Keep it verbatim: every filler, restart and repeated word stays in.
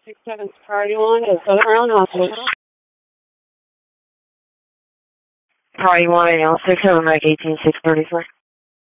six seven priority one to Southern Maryland Hospital. Priority one, L six seven, Mike eighteen six thirty-four.